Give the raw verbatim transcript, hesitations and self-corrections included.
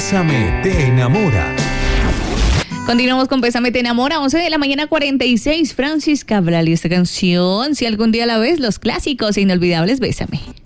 Bésame te enamora. Continuamos con Bésame te enamora, once de la mañana cuarenta y seis. Francis Cabral y esta canción, si algún día la ves, los clásicos e inolvidables, Bésame.